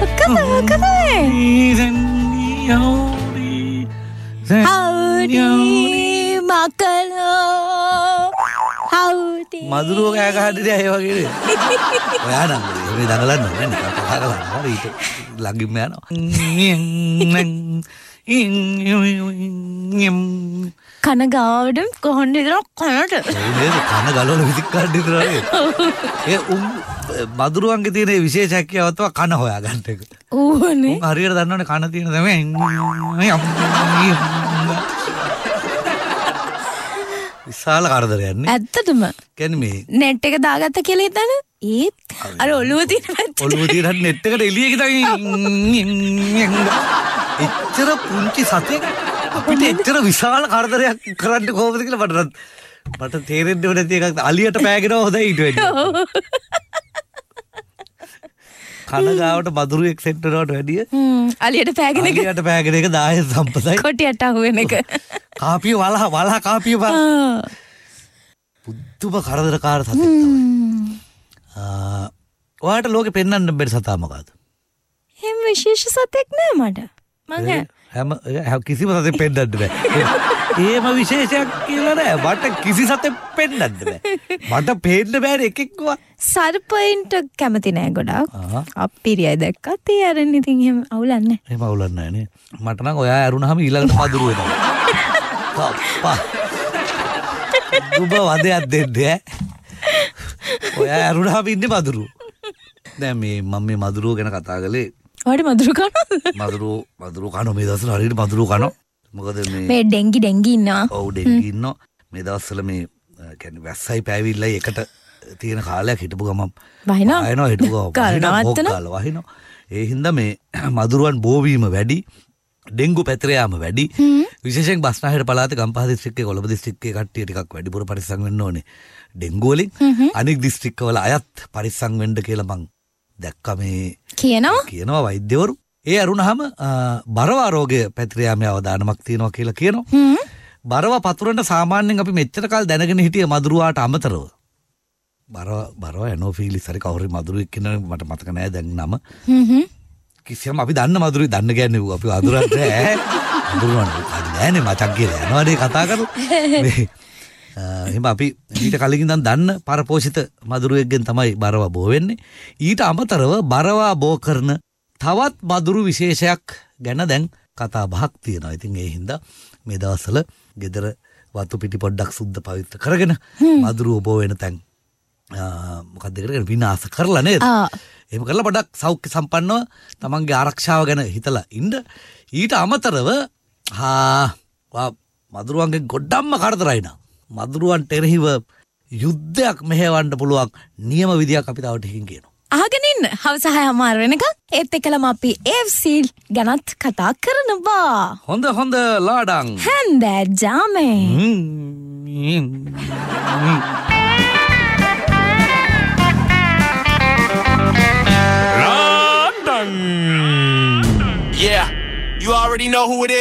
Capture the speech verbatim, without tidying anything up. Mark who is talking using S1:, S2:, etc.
S1: මොකද මොකද හවුඩි මකලෝ හවුඩි
S2: මදුරුව කෑ ගහන්නේ අය වගේ ඔයා නම් මේ දඟලන්න නෑ නිකන් කතා කරලා ඊට ළඟින්ම යනවා
S1: කන ගාවඩම් කොහොන්ඩ ඉදරක් කනට
S2: කන ගලවල විසික් කණ්ඩ ඉතරේ ඒ උම් මදුරුවන්ගේ තියෙන විශේෂක්්‍යවත්ව කන හොයා ගන්නට එක
S1: ඕනේ
S2: හරියට දන්නවනේ කන තියෙන තම විශාල කරදරයන්නේ
S1: ඇත්තටම
S2: කැන මේ
S1: නෙට් එක දාගත්ත කෙලේ තන ඒත් අර ඔලුව තියෙන
S2: ඔලුව තියෙන නෙට් එකට එළියක එච්චර පුංචි සතෙක් අපිට එච්චර විශාල කරදරයක් කරන්න කොහොමද කියලා මට මට තේරෙන්නේ නැති එකක් අලියට පෑගෙනවා හොඳයි ඊට වැඩි කන ගාවට මදුරුවෙක් සෙට් වෙනවට වැඩිය
S1: අලියට පෑගෙන එක
S2: අලියට පෑගෙන එක දාය සම්පතයි
S1: කොටියට අහු වෙන එක
S2: කාපිය වලහ වලහ කාපිය බා පුදුම කරදරකාර සතෙක් තමයි ඔයාට ලෝකෙ පෙන්වන්න බැරි සතා මොකද්ද
S1: එහෙම විශේෂ සතෙක් නෑ මට මං
S2: හැම කිසිම සතෙක් පෙන්වන්න බෑ ඒම විශේෂයක් කියලා නෑ මට කිසි සතෙක් පෙන්වන්න බෑ මට පේන්න බෑනේ එකෙක්වත්
S1: සර්පයින්ට කැමති නෑ ගොඩක් අප්පිරියයි දැක්කත් ඒ අරන් ඉතින් එහෙම අවුලක් නෑ
S2: එහෙම අවුලක් නෑ නේ මට නම් ඔයා ඇරුණාම ඊළඟට මදුරු වෙනවා කප්පා දුබ වදයක් දෙන්නේ ඔයා ඇරුණාම ඉන්නේ මදුරු දැන් මේ මම මේ මදුරුව ගැන කතා කළේ
S1: ඔයාට මදුරු කනවද
S2: මදුරු මදුරු කනවා මේ දවස්වල හරියට මදුරු කනවා මොකද මේ
S1: මේ ඩෙන්ගි ඩෙන්ගි ඉන්නවා
S2: ඔව් ඩෙන්ගි ඉන්නවා මේ දවස්වල මේ කියන්නේ වැස්සයි පෑවිල්ලයි එකට තියෙන කාලයක් හිටපු ගමන්
S1: වහිනවා
S2: වහිනවා හිටපු ගමන් වහිනවා වහිනවා ඒ හින්දා මේ මදුරුවන් බෝවීම වැඩි ඩෙන්ගු පැතිර යාම වැඩි විශේෂයෙන් බස්නාහිර පළාතේ ගම්පහ දිස්ත්‍රික්කයේ කොළඹ දිස්ත්‍රික්කයේ කට්ටිය ටිකක් වැඩිපුර පරිස්සම් වෙන්න ඕනේ ඩෙන්ගු වලින් අනෙක් දිස්ත්‍රික්කවල අයත් පරිස්සම් වෙන්න කියලා මං දැක්කා මේ
S1: කියනවා
S2: කියනවා වෛද්‍යවරු ඒ අරුණාම බරවා රෝගය පැතිර යාමේ අවදානමක් තියෙනවා කියලා කියනවා බරවා පතුරන්න සාමාන්‍යයෙන් අපි මෙච්චර කාල දැනගෙන හිටිය මදුරුවාට අමතරව බරවා බරවා ඇනෝෆිලිස් හරි කවුරු මදුරුවෙක් කියන මට මතක නෑ දැන් නම කිසියම් අපි දන්න මදුරුයි දන්න කියන්නේ අපි අඳුරන්න ඈ අඳුරන්නේ නෑනේ මචං කියලා යනවානේ කතා කරු මේ එහෙනම් අපි ඊට කලින් ඉඳන් දන්න පරපෝෂිත මදුරුවෙක්ගෙන් තමයි බරවා බෝ වෙන්නේ ඊට අමතරව බරවා බෝ කරන තවත් මදුරු විශේෂයක් ගැන දැන් කතා බහක් තියෙනවා. ඉතින් ඒ හින්දා මේ දවස්වල ගෙදර වතු පිටි පොඩ්ඩක් සුද්ධ පවිත්‍ර කරගෙන මදුරු බෝ වෙන තැන් මොකක්ද කරගෙන විනාශ කරලා නේද? එහෙම කරලා පොඩ්ඩක් සෞඛ්‍ය සම්පන්නව තමන්ගේ ආරක්ෂාව ගැන හිතලා ඉන්න. ඊට අමතරව හා මදුරුවන්ගේ ගොඩක්ම කරදරයි නා. මදුරුවන්ට එරෙහිව යුද්ධයක් මෙහෙවන්න පුළුවන් නියම විදියක් අපි තව ටිකකින් කියනවා.
S1: අහගෙන ඉන්න හවස හය හමාර වෙනකන් ඒත් එක්කලම අපි ඒ එෆ් සී ගැනත් කතා කරනවා.
S2: හොඳ හොඳ ලාඩං.
S1: හැන්දෑ ජාමේ.
S3: London. Yeah, you already know who it is.